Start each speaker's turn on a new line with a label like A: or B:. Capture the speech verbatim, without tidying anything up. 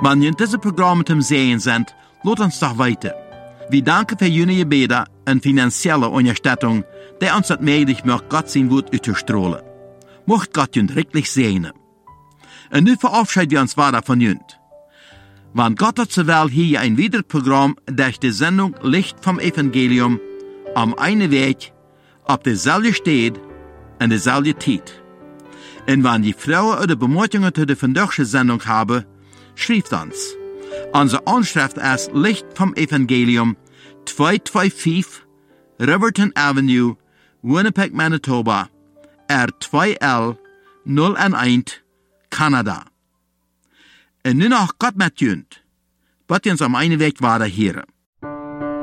A: Wenn ihr diese Programme zum Sehen sind, lasst uns doch weiter. Wir danken für Ihre Gebete und finanzielle Unterstützung, die uns das möglich macht, Gott sein Wort auszustrahlen. Mocht Gott uns richtig segnen. Und nun verabschieden wir uns weiter von Ihnen. Wenn Gott hat zur Welt hier ein weiteres Programm durch die Sendung Licht vom Evangelium am einen Weg, auf derselben Stelle und derselben Zeit. Und wenn die Frauen oder Bemerkungen zu der vandaagse Sendung haben, schreibt uns. Unsere Anschrift ist Licht vom Evangelium, zweihunderfünfundzweißig Riverton Avenue, Winnipeg, Manitoba, R zwei L null eins, Kanada. Und nun noch Gott mit Jünd. Wird uns am einen Weg weiter hören.